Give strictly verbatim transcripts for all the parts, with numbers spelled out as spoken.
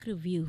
Review.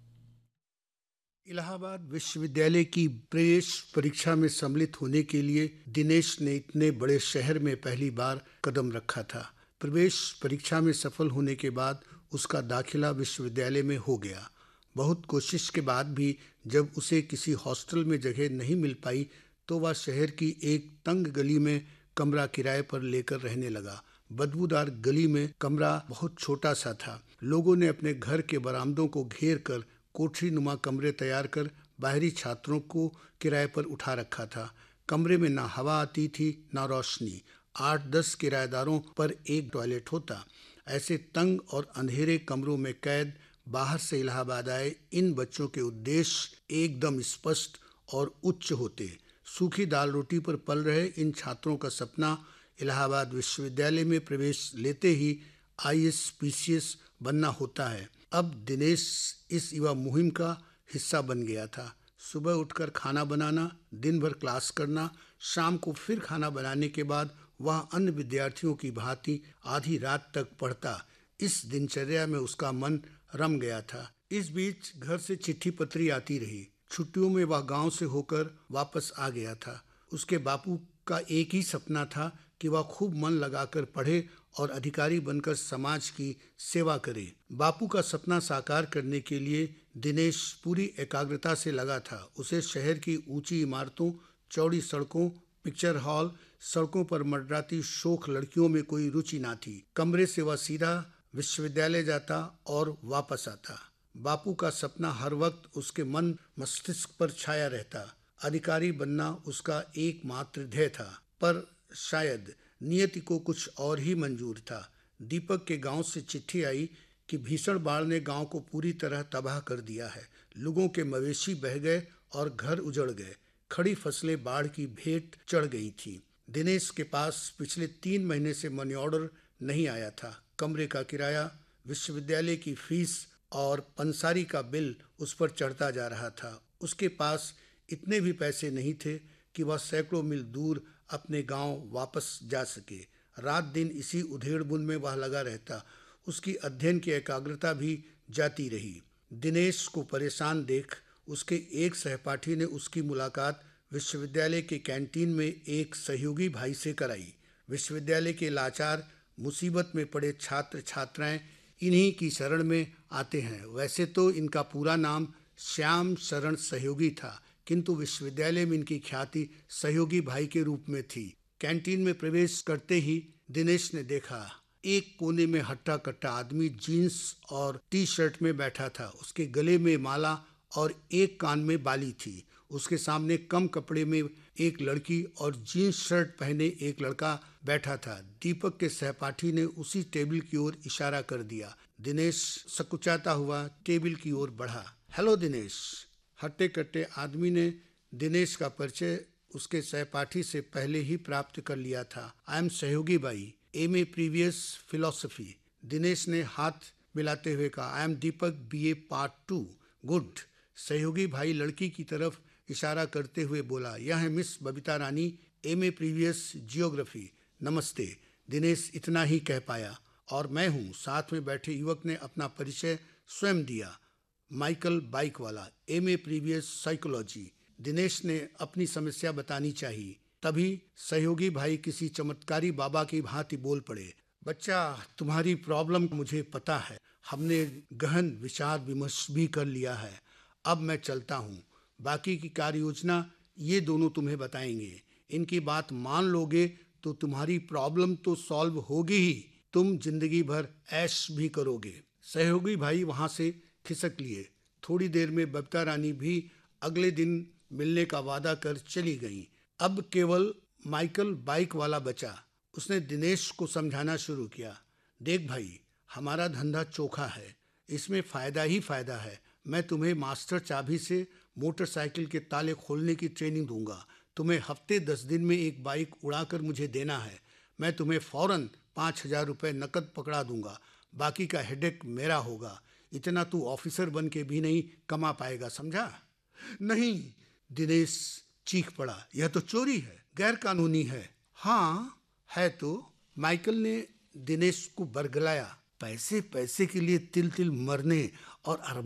Allahabad विश्वविद्यालय की प्रवेश परीक्षा में सम्मिलित होने के लिए दिनेश ने इतने बड़े शहर में पहली बार कदम रखा था। प्रवेश परीक्षा में सफल होने के बाद उसका दाखिला विश्वविद्यालय में हो गया। बहुत कोशिश के बाद भी जब उसे किसी हॉस्टल में जगह नहीं मिल पाई तो वह शहर की एक तंग गली में कमरा किराए पर लेकर रहने लगा। बदबूदार गली में कमरा बहुत छोटा सा था। लोगों ने अपने घर के बरामदों को घेर कर कोठरी नुमा कमरे तैयार कर बाहरी छात्रों को किराए पर उठा रखा था। कमरे में ना हवा आती थी ना रोशनी। आठ दस किराएदारों पर एक टॉयलेट होता। ऐसे तंग और अंधेरे कमरों में कैद बाहर से इलाहाबाद आए इन बच्चों के उद्देश्य एकदम स्पष्ट और उच्च होते। सूखी दाल रोटी पर पल रहे इन छात्रों का सपना इलाहाबाद विश्वविद्यालय में प्रवेश लेते ही आई A S P C S बनना होता है। अब दिनेश इस युवा मुहिम का हिस्सा बन गया था। सुबह उठकर खाना बनाना, दिन भर क्लास करना, शाम को फिर खाना बनाने के बाद वह अन्य विद्यार्थियों की भांति आधी रात तक पढ़ता। इस दिनचर्या में उसका मन रम गया था। इस बीच घर से चिट्ठी पत्री आती रही। छुट्टियों में वह गांव से होकर वापस आ गया था। उसके बापू का एक ही सपना था कि वह खूब मन लगाकर पढ़े और अधिकारी बनकर समाज की सेवा करे। बापू का सपना साकार करने के लिए दिनेश पूरी एकाग्रता से लगा था। उसे शहर की ऊंची इमारतों, चौड़ी सड़कों, पिक्चर हॉल, सड़कों पर मंडराती शोख लड़कियों में कोई रुचि ना थी। कमरे से वह सीधा विश्वविद्यालय जाता और वापस आता। बापू का सपना हर वक्त उसके मन मस्तिष्क पर छाया रहता। अधिकारी बनना उसका एकमात्र ध्येय था, पर शायद नियति को कुछ और ही मंजूर था। दीपक के गांव से चिट्ठी आई कि भीषण बाढ़ ने गांव को पूरी तरह तबाह कर दिया है। लोगों के मवेशी बह गए और घर उजड़ गए। खड़ी फसलें बाढ़ की भेंट चढ़ गई थी। दिनेश के पास पिछले तीन महीने से मनी ऑर्डर नहीं आया था। कमरे का किराया, विश्वविद्यालय की फीस और पंसारी का बिल उस पर चढ़ता जा रहा था। उसके पास इतने भी पैसे नहीं थे कि वह सैकड़ों मील दूर अपने गांव वापस जा सके। रात दिन इसी उधेड़-बुन में वह लगा रहता। उसकी अध्ययन की एकाग्रता भी जाती रही। दिनेश को परेशान देख उसके एक सहपाठी ने उसकी मुलाकात विश्वविद्यालय के कैंटीन में एक सहयोगी भाई से कराई। विश्वविद्यालय के लाचार, मुसीबत में पड़े छात्र छात्राएं इन्हीं की शरण में आते हैं। वैसे तो इनका पूरा नाम श्याम शरण सहयोगी था, किंतु विश्वविद्यालय में इनकी ख्याति सहयोगी भाई के रूप में थी। कैंटीन में प्रवेश करते ही दिनेश ने देखा एक कोने में हट्टा कट्टा आदमी जीन्स और टी शर्ट में बैठा था। उसके गले में माला और एक कान में बाली थी। उसके सामने कम कपड़े में एक लड़की और जीन्स शर्ट पहने एक लड़का बैठा था। दीपक के सहपाठी ने उसी टेबल की ओर इशारा कर दिया। दिनेश सकुचाता हुआ टेबल की ओर बढ़ा। हेलो दिनेश। हट्टे कट्टे आदमी ने दिनेश का परिचय उसके सहपाठी से पहले ही प्राप्त कर लिया था। आई एम सहयोगी भाई, M A previous philosophy. Dinesh ने हाथ मिलाते हुए कहा, I am Deepak, B A part two. Good. सहयोगी भाई लड़की की तरफ इशारा करते हुए बोला, यह है miss Babita Rani, M A previous geography. नमस्ते। दिनेश इतना ही कह पाया। और मैं हूँ। साथ में बैठे युवक ने अपना परिचय स्वयं दिया, माइकल बाइक वाला, M A previous psychology. Dinesh ने अपनी समस्या बतानी चाहिए। तभी सहयोगी भाई किसी चमत्कारी बाबा की भांति बोल पड़े, बच्चा तुम्हारी प्रॉब्लम मुझे पता है। हमने गहन विचार विमर्श भी कर लिया है। अब मैं चलता हूँ। बाकी की कार्य योजना ये दोनों तुम्हें बताएंगे। इनकी बात मान लोगे तो तुम्हारी प्रॉब्लम तो सॉल्व होगी ही, तुम जिंदगी भर ऐश भी करोगे। सहयोगी भाई वहां से खिसक लिए। थोड़ी देर में बबीता रानी भी अगले दिन मिलने का वादा कर चली गई। अब केवल माइकल बाइक वाला बचा। उसने दिनेश को समझाना शुरू किया, देख भाई, हमारा धंधा चोखा है, इसमें फायदा ही फायदा है। मैं तुम्हें मास्टर चाबी से मोटरसाइकिल के ताले खोलने की ट्रेनिंग दूंगा। तुम्हें हफ्ते दस दिन में एक बाइक उड़ाकर मुझे देना है। मैं तुम्हें फौरन पाँच हजार रुपये नकद पकड़ा दूंगा। बाकी का हेडेक मेरा होगा। इतना तू ऑफिसर बन के भी नहीं कमा पाएगा, समझा? नहीं, दिनेश चीख पड़ा, यह तो चोरी है, गैर कानूनी है। हाँ है तो, माइकल ने दिनेश को बरगलाया। पैसे पैसे के लिए तिल तिल मरने और